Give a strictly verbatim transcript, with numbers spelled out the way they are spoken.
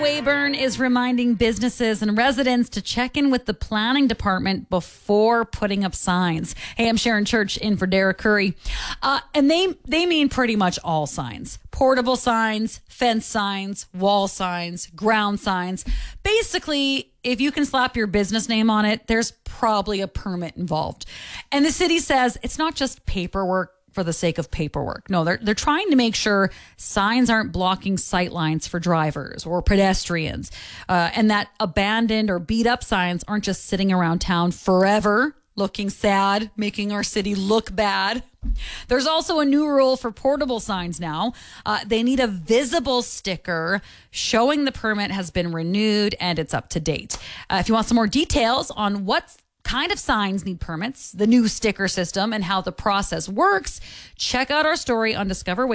Weyburn is reminding businesses and residents to check in with the planning department before putting up signs. Hey, I'm Sharon Church in for Derek Curry. Uh, and they, they mean pretty much all signs. Portable signs, fence signs, wall signs, ground signs. Basically, if you can slap your business name on it, there's probably a permit involved. And the city says it's not just paperwork for the sake of paperwork. No, they're they're trying to make sure signs aren't blocking sight lines for drivers or pedestrians, uh, and that abandoned or beat up signs aren't just sitting around town forever, looking sad, making our city look bad. There's also a new rule for portable signs now. Uh, they need a visible sticker showing the permit has been renewed and it's up to date. Uh, if you want some more details on what's kind of signs need permits, the new sticker system, and how the process works, check out our story on Discover